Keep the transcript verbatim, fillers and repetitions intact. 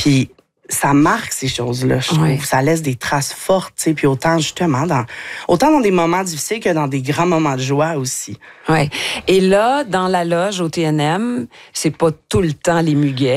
Puis ça marque ces choses-là, je trouve. Oui. Ça laisse des traces fortes, tu sais. Puis autant, justement, dans, autant dans des moments difficiles que dans des grands moments de joie aussi. Oui. Et là, dans la loge au T N M, c'est pas tout le temps les muguets.